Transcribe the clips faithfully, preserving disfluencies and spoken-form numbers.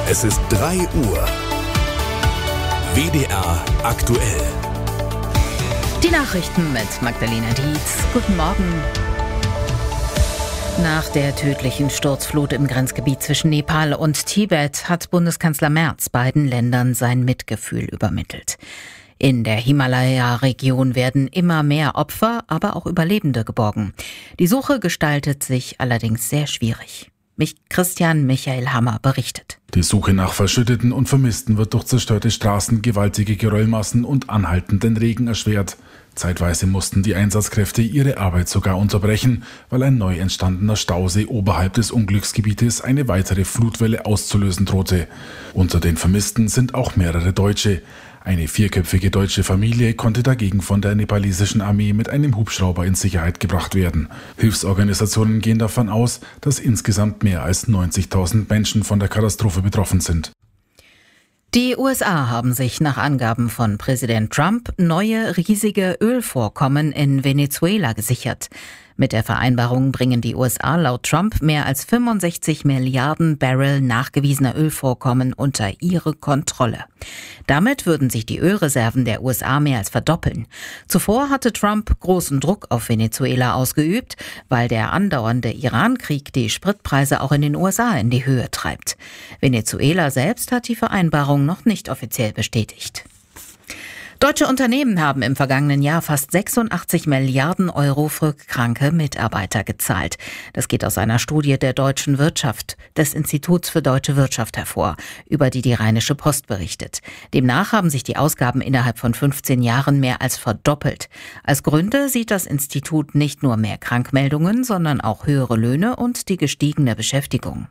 Es ist drei Uhr. W D R aktuell. Die Nachrichten mit Magdalena Dietz. Guten Morgen. Nach der tödlichen Sturzflut im Grenzgebiet zwischen Nepal und Tibet hat Bundeskanzler Merz beiden Ländern sein Mitgefühl übermittelt. In der Himalaya-Region werden immer mehr Opfer, aber auch Überlebende geborgen. Die Suche gestaltet sich allerdings sehr schwierig. Mich Christian Michael Hammer berichtet. Die Suche nach Verschütteten und Vermissten wird durch zerstörte Straßen, gewaltige Geröllmassen und anhaltenden Regen erschwert. Zeitweise mussten die Einsatzkräfte ihre Arbeit sogar unterbrechen, weil ein neu entstandener Stausee oberhalb des Unglücksgebietes eine weitere Flutwelle auszulösen drohte. Unter den Vermissten sind auch mehrere Deutsche. Eine vierköpfige deutsche Familie konnte dagegen von der nepalesischen Armee mit einem Hubschrauber in Sicherheit gebracht werden. Hilfsorganisationen gehen davon aus, dass insgesamt mehr als neunzigtausend Menschen von der Katastrophe betroffen sind. Die U S A haben sich nach Angaben von Präsident Trump neue riesige Ölvorkommen in Venezuela gesichert. Mit der Vereinbarung bringen die U S A laut Trump mehr als fünfundsechzig Milliarden Barrel nachgewiesener Ölvorkommen unter ihre Kontrolle. Damit würden sich die Ölreserven der U S A mehr als verdoppeln. Zuvor hatte Trump großen Druck auf Venezuela ausgeübt, weil der andauernde Iran-Krieg die Spritpreise auch in den U S A in die Höhe treibt. Venezuela selbst hat die Vereinbarung noch nicht offiziell bestätigt. Deutsche Unternehmen haben im vergangenen Jahr fast sechsundachtzig Milliarden Euro für kranke Mitarbeiter gezahlt. Das geht aus einer Studie der deutschen Wirtschaft, des Instituts für deutsche Wirtschaft hervor, über die die Rheinische Post berichtet. Demnach haben sich die Ausgaben innerhalb von fünfzehn Jahren mehr als verdoppelt. Als Gründe sieht das Institut nicht nur mehr Krankmeldungen, sondern auch höhere Löhne und die gestiegene Beschäftigung.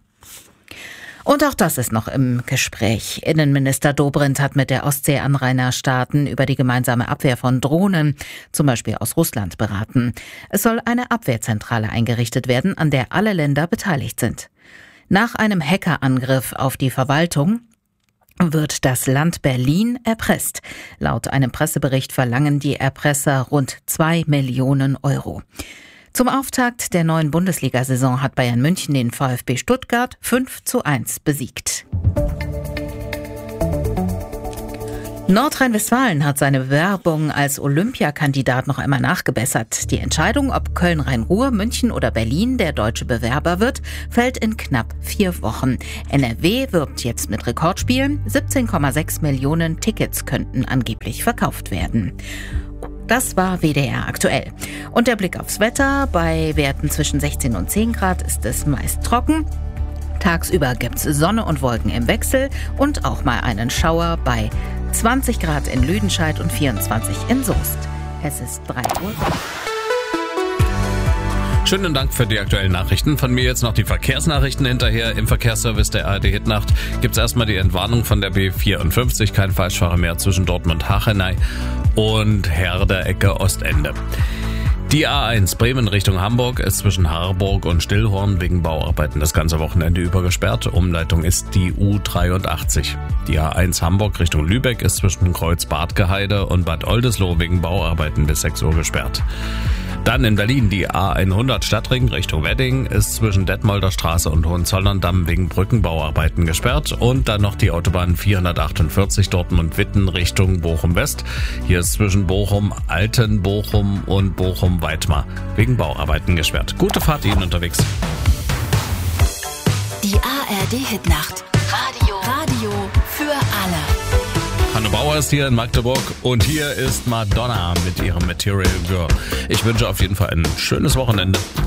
Und auch das ist noch im Gespräch. Innenminister Dobrindt hat mit der Ostsee-Anrainerstaaten über die gemeinsame Abwehr von Drohnen, zum Beispiel aus Russland, beraten. Es soll eine Abwehrzentrale eingerichtet werden, an der alle Länder beteiligt sind. Nach einem Hackerangriff auf die Verwaltung wird das Land Berlin erpresst. Laut einem Pressebericht verlangen die Erpresser rund zwei Millionen Euro. Zum Auftakt der neuen Bundesliga-Saison hat Bayern München den VfB Stuttgart fünf zu eins besiegt. Nordrhein-Westfalen hat seine Bewerbung als Olympiakandidat noch einmal nachgebessert. Die Entscheidung, ob Köln-Rhein-Ruhr, München oder Berlin der deutsche Bewerber wird, fällt in knapp vier Wochen. N R W wirbt jetzt mit Rekordspielen. siebzehn Komma sechs Millionen Tickets könnten angeblich verkauft werden. Das war W D R aktuell. Und der Blick aufs Wetter. Bei Werten zwischen sechzehn und zehn Grad ist es meist trocken. Tagsüber gibt's Sonne und Wolken im Wechsel und auch mal einen Schauer bei zwanzig Grad in Lüdenscheid und vierundzwanzig in Soest. Es ist drei Uhr. Schönen Dank für die aktuellen Nachrichten. Von mir jetzt noch die Verkehrsnachrichten hinterher. Im Verkehrsservice der A R D-Hitnacht gibt's erstmal die Entwarnung von der B vierundfünfzig. Kein Falschfahrer mehr zwischen Dortmund und Hachenay und Herder-Ecke Ostende. Die A eins Bremen Richtung Hamburg ist zwischen Harburg und Stillhorn wegen Bauarbeiten das ganze Wochenende über gesperrt. Umleitung ist die U dreiundachtzig. Die A eins Hamburg Richtung Lübeck ist zwischen Kreuz-Bad-Geheide und Bad Oldesloe wegen Bauarbeiten bis sechs Uhr gesperrt. Dann in Berlin die A hundert Stadtring Richtung Wedding ist zwischen Detmolder Straße und Hohenzollern-Damm wegen Brückenbauarbeiten gesperrt. Und dann noch die Autobahn vierhundertachtundvierzig Dortmund-Witten Richtung Bochum-West. Hier ist zwischen Bochum-Altenbochum und Bochum-Weitmar wegen Bauarbeiten gesperrt. Gute Fahrt Ihnen unterwegs. Die A R D-Hitnacht. Radio. Radio für alle. Hanne Bauer ist hier in Magdeburg und hier ist Madonna mit ihrem Material Girl. Ich wünsche auf jeden Fall ein schönes Wochenende.